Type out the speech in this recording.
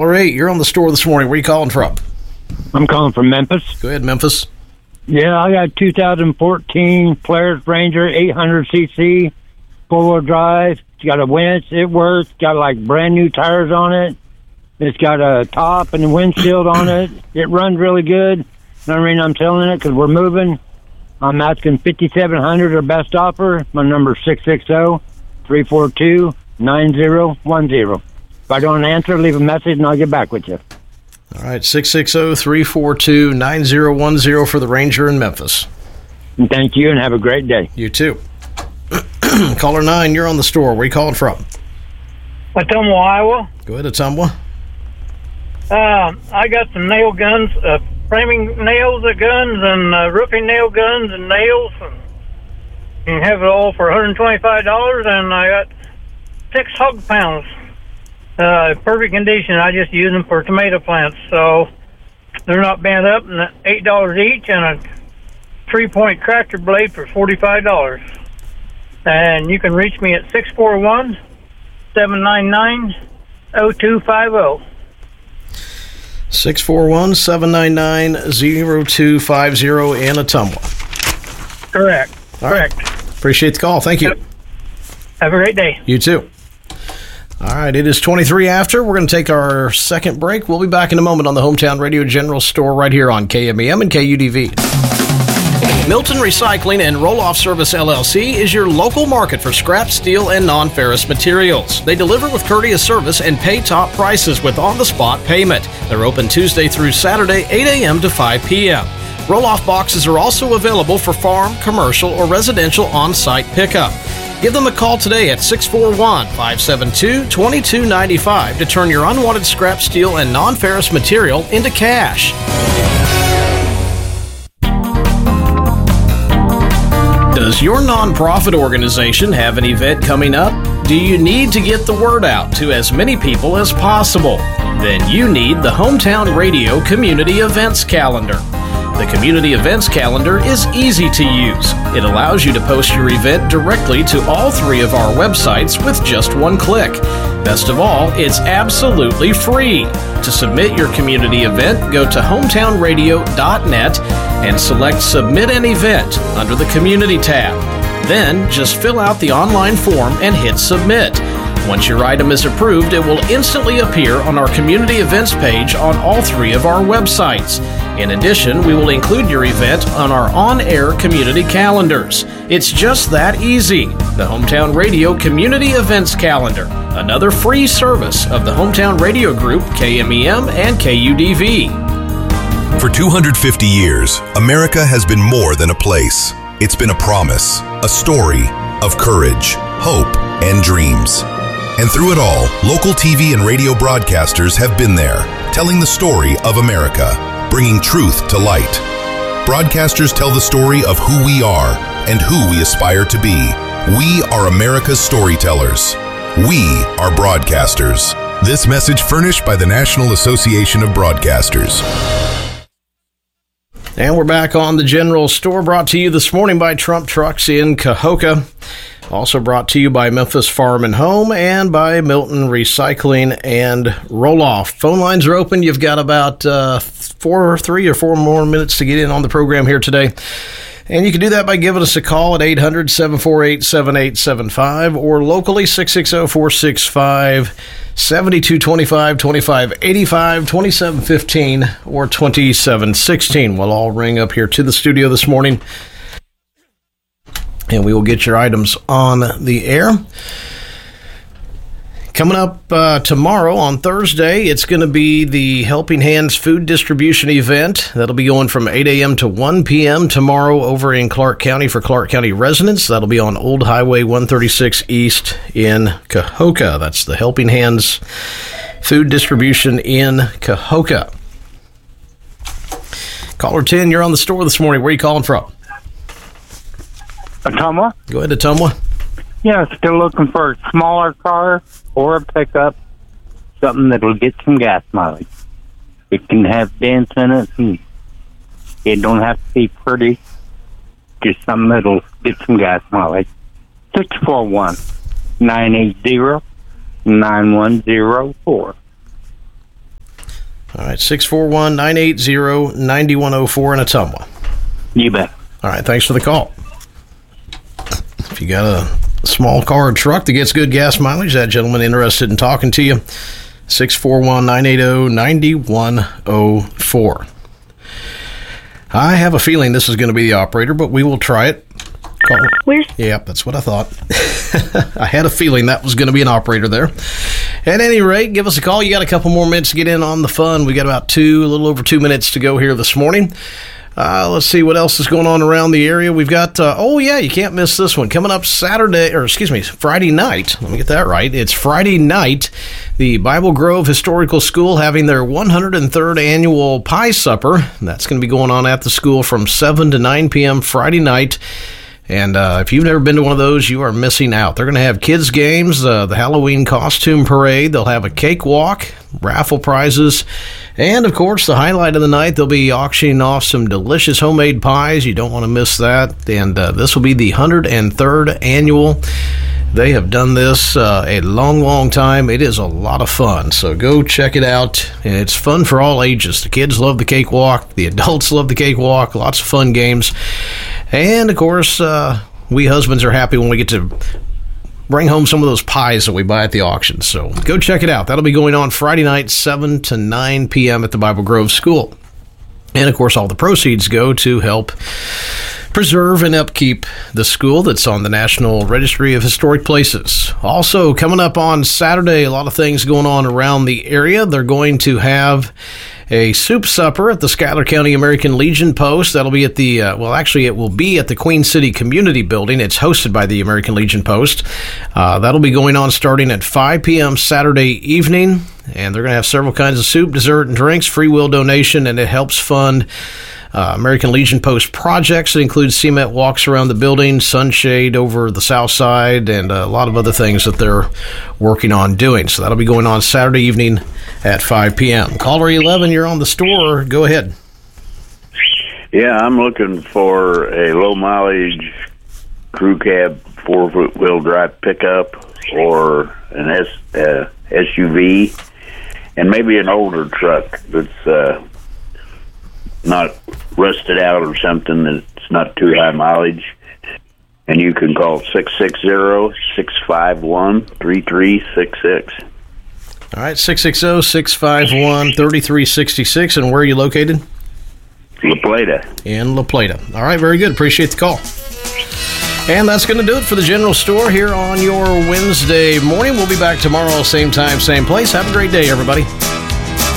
Caller 8, you're on the store this morning. Where are you calling from? I'm calling from Memphis. Go ahead, Memphis. Yeah, I got 2014 Polaris Ranger 800cc, four-wheel drive. It's got a winch. It works. Got like brand new tires on it. It's got a top and a windshield on it. It runs really good. The reason I'm telling it because we're moving. I'm asking $5,700 or best offer. My number is 660-342-9010. If I don't answer, leave a message and I'll get back with you. All right, 660-342-9010 for the Ranger in Memphis. And thank you and have a great day. You too. Caller 9, you're on the store. Where are you calling from? Ottumwa, Iowa. Go ahead, Ottumwa. I got some nail guns, framing nails of guns and roofing nail guns and nails. And you can have it all for $125. And I got 6 hog pounds. Perfect condition. I just use them for tomato plants. So they're not bent up, and $8 each, and a 3-point tractor blade for $45. And you can reach me at 641-799-0250. 641-799-0250 in Ottumwa. Correct. All right. Appreciate the call. Thank you. Have a great day. You too. All right, it is 23 after. We're going to take our second break. We'll be back in a moment on the Hometown Radio General Store right here on KMEM and KUDV. Milton Recycling and Roll-Off Service LLC is your local market for scrap steel and non-ferrous materials. They deliver with courteous service and pay top prices with on-the-spot payment. They're open Tuesday through Saturday, 8 a.m. to 5 p.m. Roll-off boxes are also available for farm, commercial, or residential on-site pickup. Give them a call today at 641-572-2295 to turn your unwanted scrap steel and non-ferrous material into cash. Does your nonprofit organization have an event coming up? Do you need to get the word out to as many people as possible? Then you need the Hometown Radio Community Events Calendar. The Community Events Calendar is easy to use. It allows you to post your event directly to all 3 of our websites with just one click. Best of all, it's absolutely free. To submit your community event, go to hometownradio.net and select Submit an Event under the Community tab. Then just fill out the online form and hit Submit. Once your item is approved, it will instantly appear on our community events page on all 3 of our websites. In addition, we will include your event on our on-air community calendars. It's just that easy. The Hometown Radio Community Events Calendar, another free service of the Hometown Radio Group, KMEM and KUDV. For 250 years, America has been more than a place. It's been a promise, a story of courage, hope, and dreams. And through it all, local TV and radio broadcasters have been there, telling the story of America, bringing truth to light. Broadcasters tell the story of who we are and who we aspire to be. We are America's storytellers. We are broadcasters. This message furnished by the National Association of Broadcasters. And we're back on the General Store, brought to you this morning by Trump Trucks in Cahokia. Also brought to you by Memphis Farm and Home and by Milton Recycling and Roll-Off. Phone lines are open. You've got about 3 or 4 more minutes to get in on the program here today. And you can do that by giving us a call at 800-748-7875 or locally 660-465-7225, 2585, 2715, or 2716. We'll all ring up here to the studio this morning, and we will get your items on the air. Coming up tomorrow on Thursday, it's going to be the Helping Hands Food Distribution event. That'll be going from 8 a.m. to 1 p.m. tomorrow over in Clark County for Clark County residents. That'll be on Old Highway 136 East in Cahokia. That's the Helping Hands Food Distribution in Cahokia. Caller 10, you're on the store this morning. Where are you calling from? Ottumwa? Go ahead, Ottumwa. Yeah, still looking for a smaller car or a pickup, something that'll get some gas mileage. It can have dents in it, and it don't have to be pretty. Just something that'll get some gas mileage. 641-980-9104. All right, 641-980-9104 in Ottumwa. You bet. All right, thanks for the call. If you got a small car or truck that gets good gas mileage, that gentleman interested in talking to you, 641-980-9104. I have a feeling this is going to be the operator, but we will try it. Call. Yep, that's what I thought. I had a feeling that was going to be an operator there. At any rate, give us a call. You got a couple more minutes to get in on the fun. We got about a little over 2 minutes to go here this morning. Let's see what else is going on around the area. We've got, you can't miss this one. Coming up Friday night. Let me get that right. It's Friday night. The Bible Grove Historical School having their 103rd annual pie supper. That's going to be going on at the school from 7 to 9 p.m. Friday night. And if you've never been to one of those, you are missing out. They're going to have kids' games, the Halloween costume parade. They'll have a cakewalk, raffle prizes, and, of course, the highlight of the night, they'll be auctioning off some delicious homemade pies. You don't want to miss that. And this will be the 103rd annual. They have done this a long, long time. It is a lot of fun. So go check it out. And it's fun for all ages. The kids love the cakewalk. The adults love the cakewalk. Lots of fun games. And, of course, we husbands are happy when we get to bring home some of those pies that we buy at the auction. So go check it out. That'll be going on Friday night, 7 to 9 p.m. at the Bible Grove School. And, of course, all the proceeds go to help preserve and upkeep the school that's on the National Registry of Historic Places. Also, coming up on Saturday, a lot of things going on around the area. They're going to have a soup supper at the Schuyler County American Legion Post. That'll be at it will be at the Queen City Community Building. It's hosted by the American Legion Post. That'll be going on starting at 5 p.m. Saturday evening. And they're going to have several kinds of soup, dessert, and drinks, free will donation, and it helps fund American Legion Post projects that include cement walks around the building, sunshade over the south side, and a lot of other things that they're working on doing. So that'll be going on Saturday evening at 5 p.m. Caller 11, you're on the store. Go ahead. Yeah, I'm looking for a low-mileage crew cab 4-wheel drive pickup or an SUV, and maybe an older truck that's not rusted out or something that's not too high mileage. And you can call 660-651-3366. All right, 660-651-3366. And where are you located? La Plata. In La Plata. All right, very good. Appreciate the call. And that's going to do it for the General Store here on your Wednesday morning. We'll be back tomorrow, same time, same place. Have a great day, everybody.